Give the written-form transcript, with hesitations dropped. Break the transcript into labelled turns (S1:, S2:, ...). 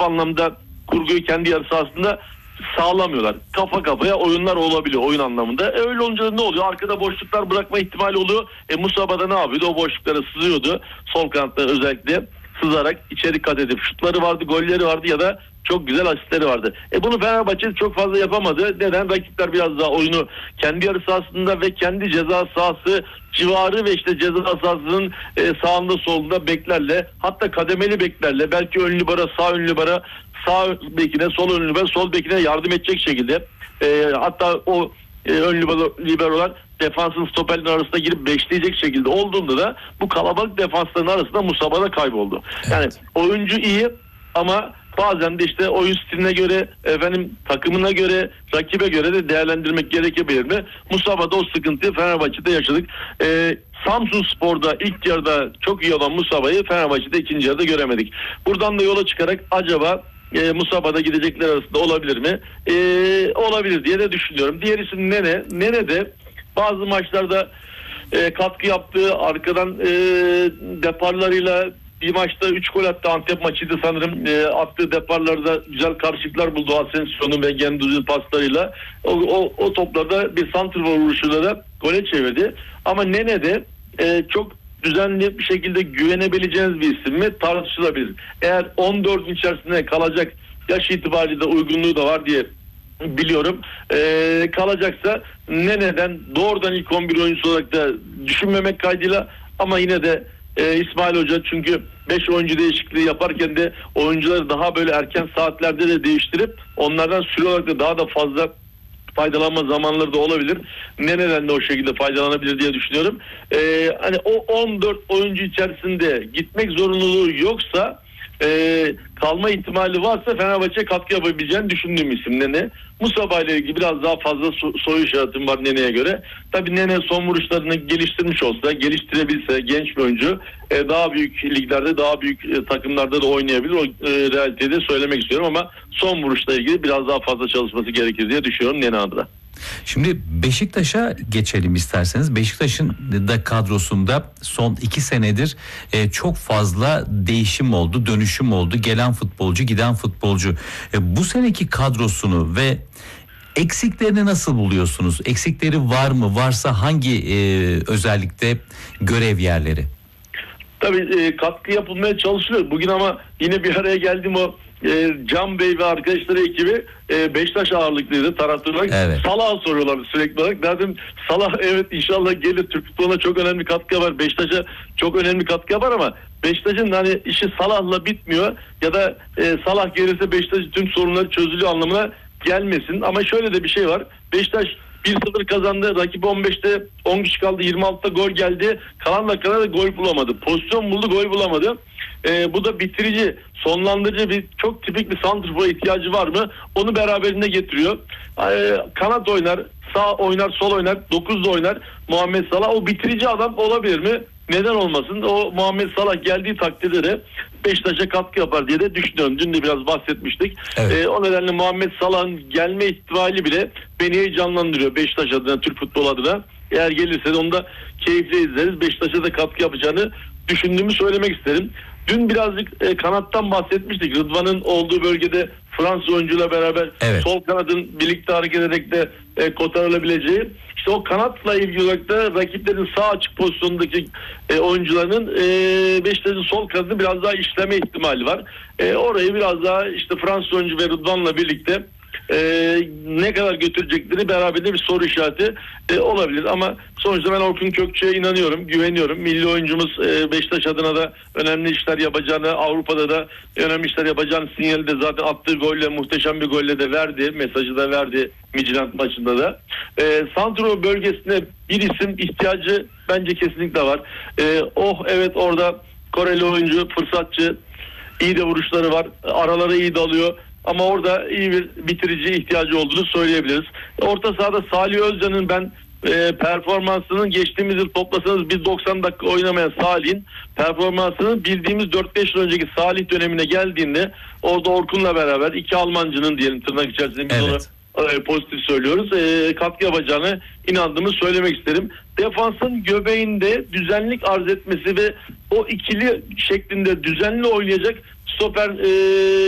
S1: anlamda kurguyu kendi yarı sahasında sağlamıyorlar. Kafa kafaya oyunlar olabiliyor oyun anlamında. Öyle olunca ne oluyor? Arkada boşluklar bırakma ihtimali oluyor. Musaba'da ne yapıyordu? O boşluklara sızıyordu. Sol kanatta özellikle sızarak içeri kat edip şutları vardı, golleri vardı ya da çok güzel asistleri vardı. Bunu Fenerbahçe çok fazla yapamadı. Neden? Rakipler biraz daha oyunu kendi yarı sahasında ve kendi ceza sahası civarı ve işte ceza sahasının sağında solunda beklerle, hatta kademeli beklerle, belki ön libero, sağ ön libero, sağ bekine, sol ön libero, sol bekine yardım edecek şekilde hatta o ön liberolar defansın stoperlerin arasında girip beşleyecek şekilde olduğunda da bu kalabalık defansların arasında Musaba da kayboldu. Evet. Yani oyuncu iyi ama bazen de işte oyun stiline göre, takımına göre, rakibe göre de değerlendirmek gerekebilir mi? Musaba'da o sıkıntıyı Fenerbahçe'de yaşadık. Samsunspor'da ilk yarıda çok iyi olan Musaba'yı Fenerbahçe'de ikinci yarıda göremedik. Buradan da yola çıkarak acaba Musaba'da gidecekler arasında olabilir mi? Olabilir diye de düşünüyorum. Diğer isim Nene. Nene de bazı maçlarda katkı yaptığı, arkadan deparlarıyla bir maçta 3 gol attı. Antep maçıydı sanırım. Attığı deparlarda güzel karşılıklar buldu Asensio'nun ve Genduz'un paslarıyla. O toplarda bir santrfor vuruşuyla da gole çevirdi. Ama Nene de çok düzenli bir şekilde güvenebileceğiniz bir isim mi? Tartışılabilir. Eğer 14'ün içerisinde kalacak, yaş itibariyle de uygunluğu da var diye biliyorum. Kalacaksa Nene'den doğrudan ilk 11 oyuncusu olarak da düşünmemek kaydıyla, ama yine de İsmail Hoca çünkü 5 oyuncu değişikliği yaparken de oyuncuları daha böyle erken saatlerde de değiştirip onlardan süre olarak da daha da fazla faydalanma zamanları da olabilir. Neden de o şekilde faydalanabilir diye düşünüyorum. Hani o 14 oyuncu içerisinde gitmek zorunluluğu yoksa, kalma ihtimali varsa Fenerbahçe'ye katkı yapabileceğini düşündüğüm isim Nene. Musaba ile ilgili biraz daha fazla soru işaretim var Nene'ye göre. Tabii Nene son vuruşlarını geliştirmiş olsa, geliştirebilse, genç bir oyuncu, daha büyük liglerde, daha büyük takımlarda da oynayabilir. O realiteyi de söylemek istiyorum, ama son vuruşla ilgili biraz daha fazla çalışması gerekir diye düşünüyorum Nene adına.
S2: Şimdi Beşiktaş'a geçelim isterseniz. Beşiktaş'ın da kadrosunda son 2 senedir çok fazla değişim oldu, dönüşüm oldu. Gelen futbolcu, giden futbolcu. Bu seneki kadrosunu ve eksiklerini nasıl buluyorsunuz? Eksikleri var mı? Varsa hangi özellikle görev yerleri?
S1: Tabii katkı yapılmaya çalışılıyor. Bugün ama yine bir araya geldim, o Can Bey ve arkadaşları ekibi Beşiktaş ağırlıklıydı taraftarlar. Evet. Salah'ı soruyorlar sürekli olarak. Dedim Salah evet inşallah gelir. Türk futboluna çok önemli katkı var. Beşiktaş'a çok önemli katkı var, ama Beşiktaş'ın hani işi Salah'la bitmiyor ya da Salah gelirse Beşiktaş'ın tüm sorunları çözülüyor anlamına gelmesin. Ama şöyle de bir şey var. Beşiktaş 1-0 kazandı. Rakip 15'te 10 kişi kaldı. 26'da gol geldi. Kalan dakikada da gol bulamadı. Pozisyon buldu, gol bulamadı. Bu da bitirici, sonlandırıcı bir çok tipik bir santrfor ihtiyacı var mı? Onu beraberinde getiriyor. Kanat oynar, sağ oynar, sol oynar, 9'da oynar. Muhammed Salah o bitirici adam olabilir mi? Neden olmasın? O Muhammed Salah geldiği takdirde de Beşiktaş'a katkı yapar diye de düşünüyorum. Dün de biraz bahsetmiştik. Evet. O nedenle Muhammed Salah'ın gelme ihtimali bile beni heyecanlandırıyor Beşiktaş adına, Türk futbol adına. Eğer gelirse de onu da keyifle izleriz. Beşiktaş'a da katkı yapacağını düşündüğümü söylemek isterim. Dün birazcık kanattan bahsetmiştik. Rıdvan'ın olduğu bölgede Fransız oyuncuyla beraber sol kanadın birlikte hareket ederek de kotarılabileceği. İşte o kanatla ilgili olarak da rakiplerin sağ açık pozisyondaki oyuncularının Beşiktaş'ın sol kanadını biraz daha işleme ihtimali var. Orayı biraz daha işte Fransız oyuncu ve Rıdvan'la birlikte ne kadar götürecekleri beraberinde bir soru işareti olabilir, ama sonuçta ben Orkun Kökçe'ye inanıyorum, güveniyorum. Milli oyuncumuz Beşiktaş adına da önemli işler yapacağını, Avrupa'da da önemli işler yapacağını sinyali de zaten attığı golle, muhteşem bir golle de verdi, mesajı da verdi Midtjylland maçında da. Santrfor bölgesine bir isim ihtiyacı bence kesinlikle var. Evet, orada Koreli oyuncu, fırsatçı, iyi de vuruşları var, araları iyi dalıyor. Ama orada iyi bir bitirici ihtiyacı olduğunu söyleyebiliriz. Orta sahada Salih Özcan'ın ben performansının, geçtiğimiz yıl toplasanız biz 90 dakika oynamayan Salih'in performansının bildiğimiz 4-5 yıl önceki Salih dönemine geldiğinde orada Orkun'la beraber iki Almancının diyelim tırnak içerisinde biz onu pozitif söylüyoruz. Katkı yapacağını inandığımı söylemek isterim. Defansın göbeğinde düzenlik arz etmesi ve o ikili şeklinde düzenli oynayacak stoper